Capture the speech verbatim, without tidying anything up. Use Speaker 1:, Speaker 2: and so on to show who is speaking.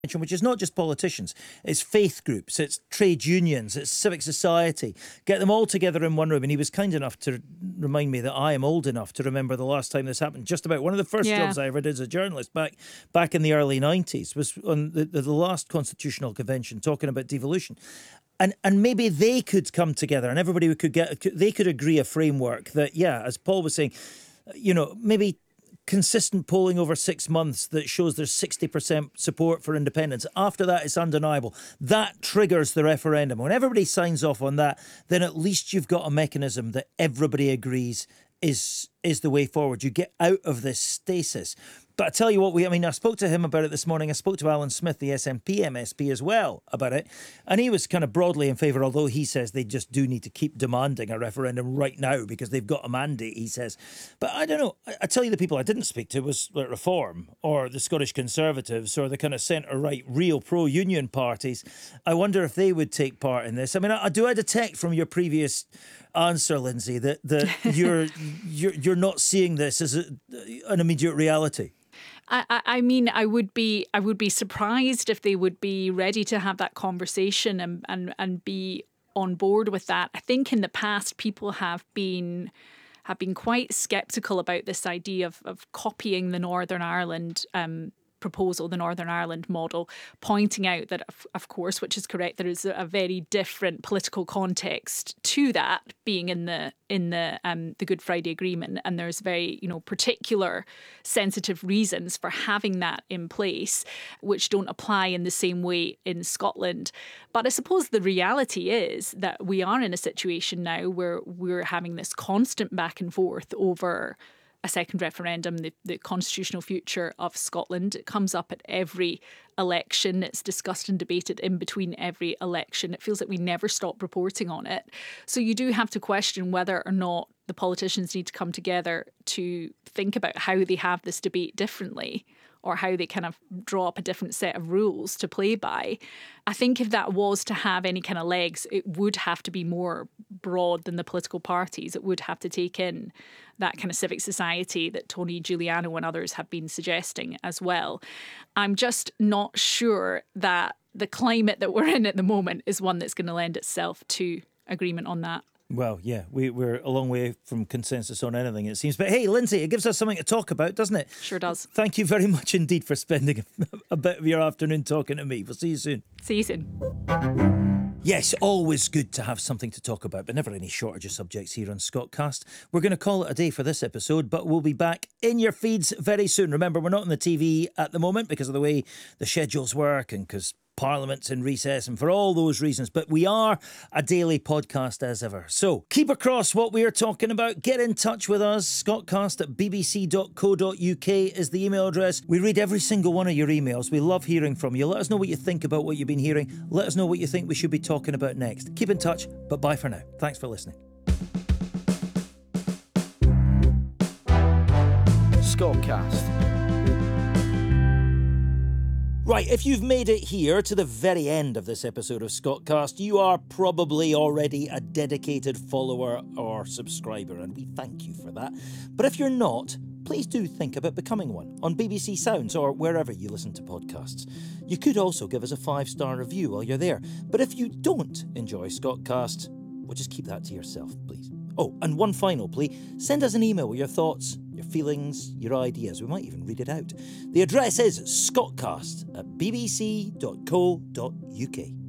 Speaker 1: which is not just politicians, it's faith groups, it's trade unions, it's civic society. Get them all together in one room. And he was kind enough to remind me that I am old enough to remember the last time this happened. Just about one of the first
Speaker 2: Yeah.
Speaker 1: jobs I ever did as a journalist back back in the early nineties was on the, the, the last constitutional convention talking about devolution. And and maybe they could come together and everybody could get, they could agree a framework that, yeah, as Paul was saying, you know, maybe consistent polling over six months that shows there's sixty percent support for independence. After that, it's undeniable. That triggers the referendum. When everybody signs off on that, then at least you've got a mechanism that everybody agrees is is the way forward. You get out of this stasis. But I tell you what, we I mean, I spoke to him about it this morning. I spoke to Alan Smith, the S N P M S P, as well about it. And he was kind of broadly in favour, although he says they just do need to keep demanding a referendum right now because they've got a mandate, he says. But I don't know. I, I tell you, the people I didn't speak to was like Reform or the Scottish Conservatives or the kind of centre-right, real pro-union parties. I wonder if they would take part in this. I mean, I, do I detect from your previous answer, Lindsay, that, that you're, you're, you're not seeing this as a, an immediate reality?
Speaker 2: I, I mean, I would be I would be surprised if they would be ready to have that conversation and, and, and be on board with that. I think in the past people have been have been quite sceptical about this idea of, of copying the Northern Ireland um, proposal, the Northern Ireland model, pointing out that, of, of course, which is correct, there is a, a very different political context to that being in the in the um, the Good Friday Agreement, and there's very you know particular sensitive reasons for having that in place, which don't apply in the same way in Scotland. But I suppose the reality is that we are in a situation now where we're having this constant back and forth over a second referendum, the, the constitutional future of Scotland. It comes up at every election. It's discussed and debated in between every election. It feels like we never stop reporting on it. So you do have to question whether or not the politicians need to come together to think about how they have this debate differently, or how they kind of draw up a different set of rules to play by. I think if that was to have any kind of legs, it would have to be more broad than the political parties. It would have to take in that kind of civic society that Tony Giuliano and others have been suggesting as well. I'm just not sure that the climate that we're in at the moment is one that's going to lend itself to agreement on that.
Speaker 1: Well, yeah, we, we're a long way from consensus on anything, it seems. But hey, Lindsay, it gives us something to talk about, doesn't it?
Speaker 2: Sure does.
Speaker 1: Thank you very much indeed for spending a bit of your afternoon talking to me. We'll see you soon.
Speaker 2: See you soon.
Speaker 1: Yes, always good to have something to talk about, but never any shortage of subjects here on Scottcast. We're going to call it a day for this episode, but we'll be back in your feeds very soon. Remember, we're not on the T V at the moment because of the way the schedules work and because Parliament's in recess and for all those reasons, but we are a daily podcast as ever. So keep across what we are talking about. Get in touch with us. Scottcast at b b c dot co dot u k is the email address. We read every single one of your emails. We love hearing from you. Let us know what you think about what you've been hearing. Let us know what you think we should be talking about next. Keep in touch, but bye for now. Thanks for listening.
Speaker 3: Scottcast.
Speaker 1: Right, if you've made it here to the very end of this episode of Scottcast, you are probably already a dedicated follower or subscriber, and we thank you for that. But if you're not, please do think about becoming one on B B C Sounds or wherever you listen to podcasts. You could also give us a five-star review while you're there. But if you don't enjoy Scottcast, well, just keep that to yourself, please. Oh, and one final plea, send us an email with your thoughts, your feelings, your ideas. We might even read it out. The address is scottcast at b b c dot co dot u k.